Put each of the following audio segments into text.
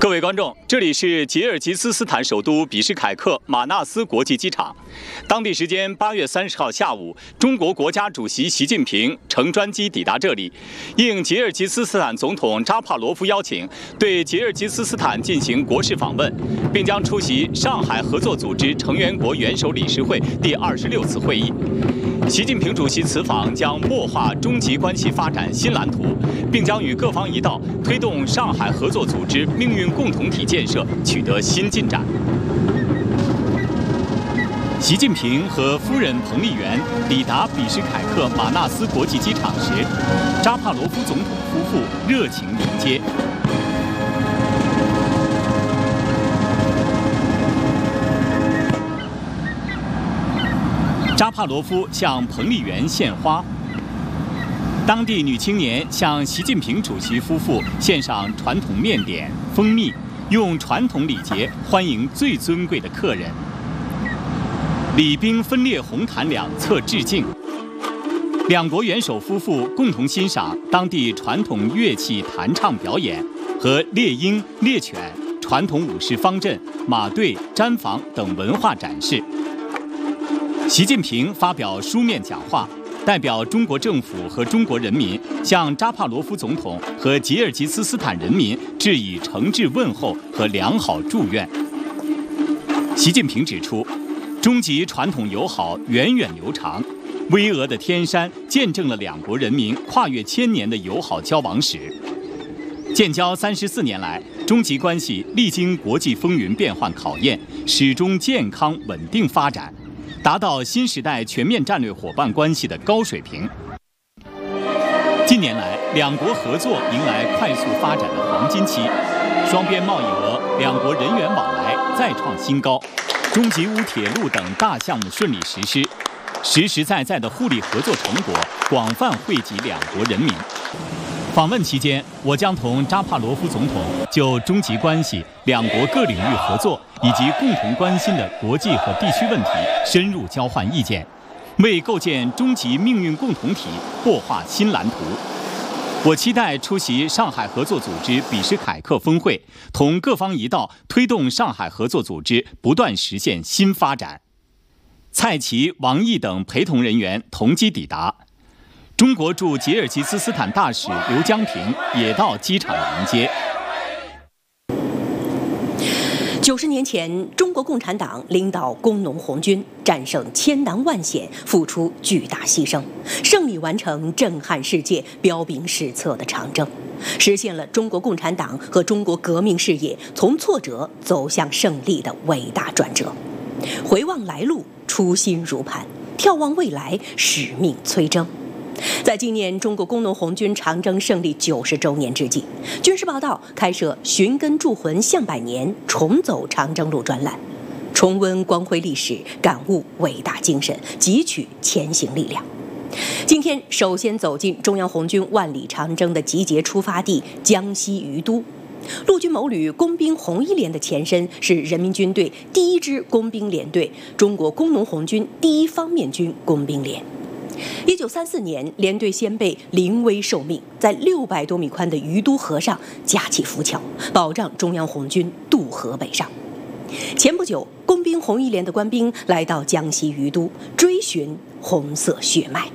各位观众，这里是吉尔吉斯斯坦首都比什凯克马纳斯国际机场。当地时间8月30号下午，中国国家主席习近平乘专机抵达这里，应吉尔吉斯斯坦总统扎帕罗夫邀请，对吉尔吉斯斯坦进行国事访问，并将出席上海合作组织成员国元首理事会第26次会议。习近平主席此访将擘画中吉关系发展新蓝图，并将与各方一道推动上海合作组织命运共同体建设取得新进展。习近平和夫人彭丽媛抵达比什凯克马纳斯国际机场时，扎帕罗夫总统夫妇热情迎接。扎帕罗夫向彭丽媛献花，当地女青年向习近平主席夫妇献上传统面点、蜂蜜，用传统礼节欢迎最尊贵的客人。礼宾分列红毯两侧致敬。两国元首夫妇共同欣赏当地传统乐器弹唱表演和猎鹰、猎犬、传统武士方阵、马队、毡房等文化展示。习近平发表书面讲话，代表中国政府和中国人民向扎帕罗夫总统和吉尔吉斯斯坦人民致以诚挚问候和良好祝愿。习近平指出，中吉传统友好源远流长，巍峨的天山见证了两国人民跨越千年的友好交往史。建交34年来，中吉关系历经国际风云变幻考验，始终健康稳定发展，达到新时代全面战略伙伴关系的高水平。近年来，两国合作迎来快速发展的黄金期，双边贸易额、两国人员往来再创新高，中吉乌铁路等大项目顺利实施，实实在在的互利合作成果广泛惠及两国人民。访问期间，我将同扎帕罗夫总统就中吉关系、两国各领域合作以及共同关心的国际和地区问题深入交换意见，为构建中吉命运共同体擘画新蓝图。我期待出席上海合作组织比什凯克峰会，同各方一道推动上海合作组织不断实现新发展。蔡奇、王毅等陪同人员同机抵达。中国驻吉尔吉斯斯坦大使刘江平也到机场迎接。 90年前，中国共产党领导工农红军战胜千难万险，付出巨大牺牲，胜利完成震撼世界、彪炳史册的长征，实现了中国共产党和中国革命事业从挫折走向胜利的伟大转折。回望来路，初心如磐；眺望未来，使命催征。在纪念中国工农红军长征胜利90周年之际，军事报道开设寻根铸魂向百年，重走长征路专栏，重温光辉历史，感悟伟大精神，汲取前行力量。今天首先走进中央红军万里长征的集结出发地江西于都。陆军某旅工兵红一连的前身是人民军队第1支工兵联队中国工农红军第1方面军工兵连。1934年，连队先辈临危受命，在600多米宽的于都河上架起浮桥，保障中央红军渡河北上。前不久，工兵红一连的官兵来到江西于都，追寻红色血脉。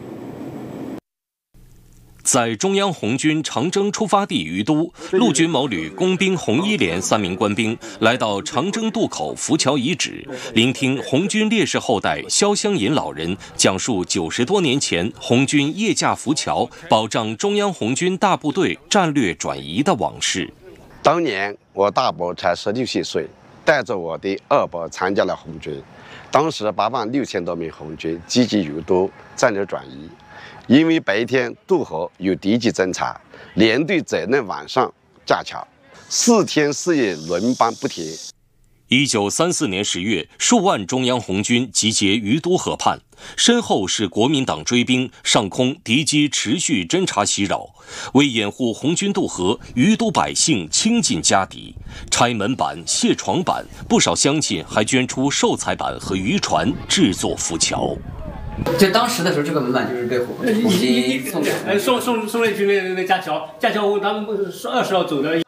在中央红军长征出发地于都，陆军某旅工兵红一连3名官兵来到长征渡口浮桥遗址，聆听红军烈士后代潇湘银老人讲述90多年前红军夜架浮桥，保障中央红军大部队战略转移的往事。 当年我大伯才16、17岁，带着我的二伯参加了红军。当时86000多名红军积极于都战略转移。因为白天渡河有敌机侦察，连队责任晚上架桥，4天4夜轮班不停。 1934年10月，数万中央红军集结于都河畔，身后是国民党追兵，上空敌机持续侦察袭扰。为掩护红军渡河，于都百姓倾尽家底，拆门板、卸床板，不少乡亲还捐出寿材板和渔船制作浮桥。 就当时的时候，这个门板就是被红军送给宋烈军那架桥，他们不是20号走的。